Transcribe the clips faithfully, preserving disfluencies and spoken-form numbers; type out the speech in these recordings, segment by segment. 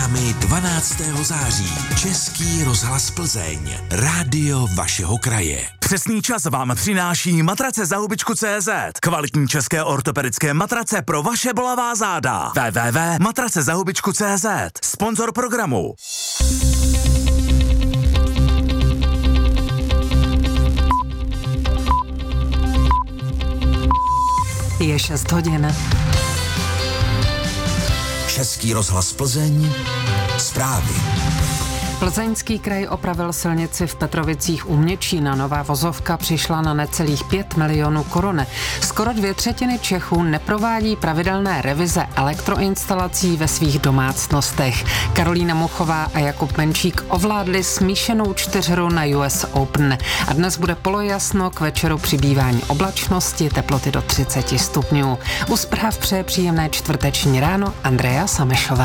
My dvanáctého září Český rozhlas Plzeň, rádio vašeho kraje. Přesný čas vám přináší matrace za hubičku tečka cé zet. Kvalitní české ortopedické matrace pro vaše bolavá záda. w w w tečka matrace za hubičku tečka cé zet. Sponzor programu. Je šest hodin. Český rozhlas Plzeň, zprávy. Plzeňský kraj opravil silnici v Petrovicích u Měčína. Nová vozovka přišla na necelých pět milionů korun. Skoro dvě třetiny Čechů neprovádí pravidelné revize elektroinstalací ve svých domácnostech. Karolína Muchová a Jakub Menčík ovládli smíšenou čtyřhru na U S Open. A dnes bude polojasno, k večeru přibývání oblačnosti, teploty do třicet stupňů. U zpráv přeje příjemné čtvrteční ráno Andrea Samešová.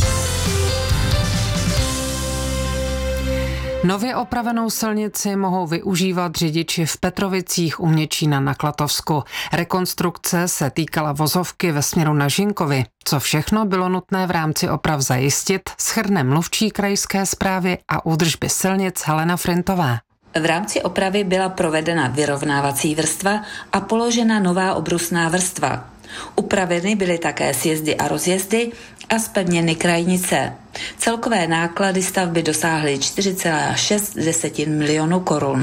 Nově opravenou silnici mohou využívat řidiči v Petrovicích u Měčína na Klatovsku. Rekonstrukce se týkala vozovky ve směru na Žinkovi. Co všechno bylo nutné v rámci oprav zajistit, shrne mluvčí krajské správy a údržby silnic Helena Frintová. V rámci opravy byla provedena vyrovnávací vrstva a položena nová obrusná vrstva. Upraveny byly také sjezdy a rozjezdy a zpevněny krajnice. Celkové náklady stavby dosáhly čtyři celá šest milionů korun.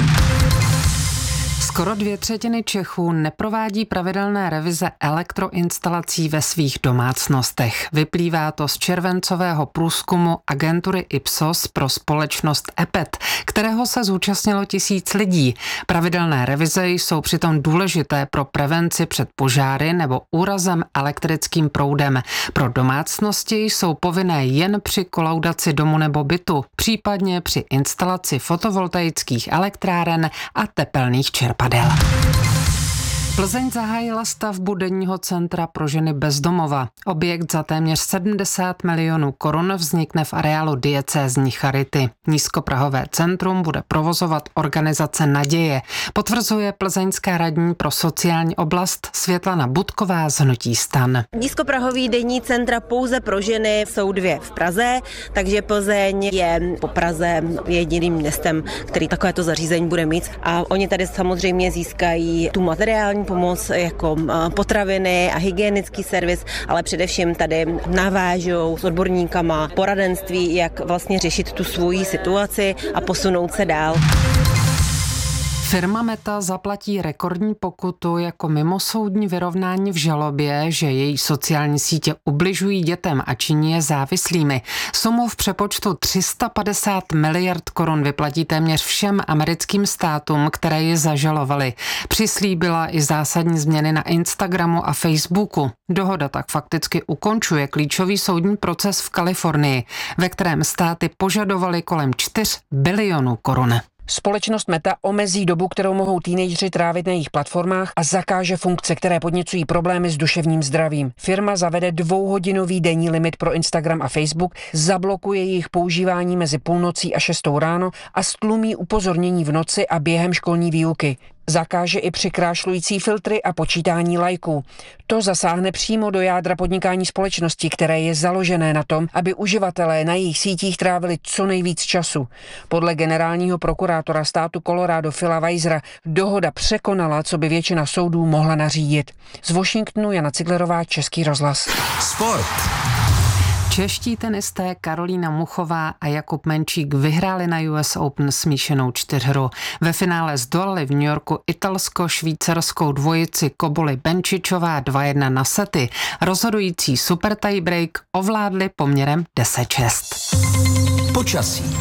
Skoro dvě třetiny Čechů neprovádí pravidelné revize elektroinstalací ve svých domácnostech. Vyplývá to z červencového průzkumu agentury Ipsos pro společnost E P E T, kterého se zúčastnilo tisíc lidí. Pravidelné revize jsou přitom důležité pro prevenci před požáry nebo úrazem elektrickým proudem. Pro domácnosti jsou povinné jen při kolaudaci domu nebo bytu, případně při instalaci fotovoltaických elektráren a tepelných čerpadel. Plzeň zahájila stavbu denního centra pro ženy bez domova. Objekt za téměř sedmdesát milionů korun vznikne v areálu diecézní charity. Nízkoprahové centrum bude provozovat organizace Naděje, potvrzuje plzeňská radní pro sociální oblast Světlana Budková z hnutí STAN. Nízkoprahový denní centra pouze pro ženy jsou dvě v Praze, takže Plzeň je po Praze jediným městem, který takovéto zařízení bude mít. A oni tady samozřejmě získají tu materiální pomoc jako potraviny a hygienický servis, ale především tady navážou s odborníkama poradenství, jak vlastně řešit tu svoji situaci a posunout se dál. Firma Meta zaplatí rekordní pokutu jako mimosoudní vyrovnání v žalobě, že její sociální sítě ubližují dětem a činí je závislými. Sumu v přepočtu tři sta padesát miliard korun vyplatí téměř všem americkým státům, které je zažalovaly. Přislíbila i zásadní změny na Instagramu a Facebooku. Dohoda tak fakticky ukončuje klíčový soudní proces v Kalifornii, ve kterém státy požadovaly kolem čtyři bilionů korun. Společnost Meta omezí dobu, kterou mohou teenageři trávit na jejich platformách a zakáže funkce, které podněcují problémy s duševním zdravím. Firma zavede dvouhodinový denní limit pro Instagram a Facebook, zablokuje jejich používání mezi půlnocí a šestou ráno a stlumí upozornění v noci a během školní výuky. Zakáže i přikrášlující filtry a počítání lajků. To zasáhne přímo do jádra podnikání společnosti, které je založené na tom, aby uživatelé na jejich sítích trávili co nejvíc času. Podle generálního prokurátora státu Colorado Phila Weisera dohoda překonala, co by většina soudů mohla nařídit. Z Washingtonu Jana Ciglerová, Český rozhlas. Sport. Čeští tenisté Karolína Muchová a Jakub Menčík vyhráli na U S Open smíšenou čtyřhru. Ve finále zdolali v New Yorku italsko-švýcarskou dvojici Koboli Benčičová dva jedna na sety. Rozhodující super tiebreak ovládli poměrem deset šest. Počasí.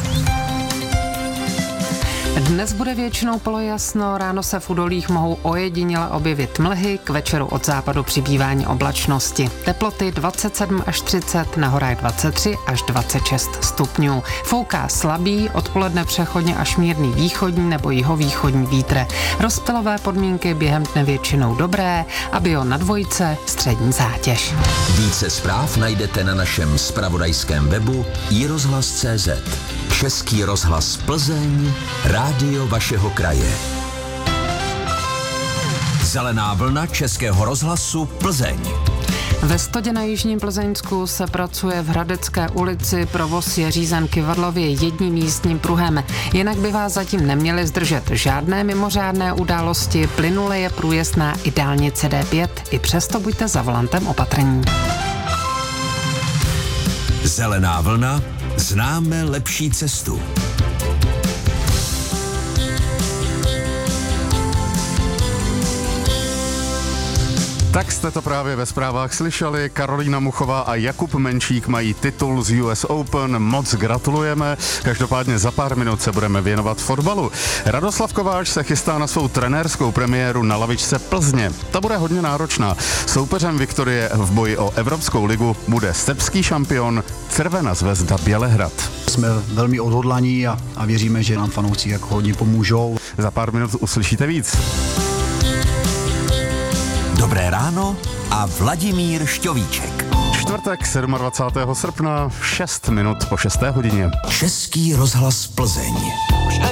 Dnes bude většinou polojasno, ráno se v údolích mohou ojediněle objevit mlhy, k večeru od západu přibývání oblačnosti. Teploty dvacet sedm až třicet, na horách dvacet tři až dvacet šest stupňů. Fouká slabý, odpoledne přechodně až mírný východní nebo jihovýchodní vítr. Rozptylové podmínky během dne většinou dobré a bio na dvojce střední zátěž. Více zpráv najdete na našem zpravodajském webu i rozhlas tečka cé zet. Český rozhlas Plzeň, rádio vašeho kraje. Zelená vlna Českého rozhlasu Plzeň. Ve Stodě na Jižním Plzeňsku se pracuje v Hradecké ulici, provoz je řízen kyvadlově jedním jízdním pruhem. Jinak by vás zatím neměly zdržet žádné mimořádné události, plynule je průjezdná i dálnice D pět, i přesto buďte za volantem opatrní. Zelená vlna, známe lepší cestu. Tak jste to právě ve zprávách slyšeli. Karolína Muchová a Jakub Menšík mají titul z U S Open. Moc gratulujeme. Každopádně za pár minut se budeme věnovat fotbalu. Radoslav Kováč se chystá na svou trenérskou premiéru na lavičce Plzně. Ta bude hodně náročná. Soupeřem Viktorie v boji o Evropskou ligu bude srbský šampion Crvena zvezda Bělehrad. Jsme velmi odhodlaní a, a věříme, že nám fanoušci jako hodně pomůžou. Za pár minut uslyšíte víc. Dobré ráno a Vladimír Šťovíček. Čtvrtek dvacátého sedmého srpna, šest minut po šesté hodině. Český rozhlas Plzeň.